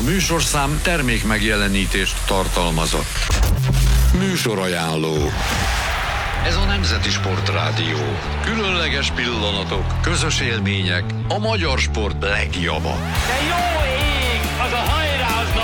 A műsorszám termék megjelenítést tartalmazott. Műsorajánló. Ez a Nemzeti Sportrádió. Különleges pillanatok, közös élmények, a magyar sport legjava. De jó ég az a